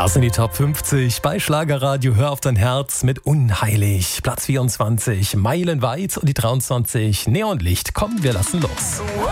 Das sind die Top 50 bei Schlagerradio. Hör auf dein Herz mit Unheilig. Platz 24 Meilenweit und die 23 Neonlicht. Komm, wir lassen los.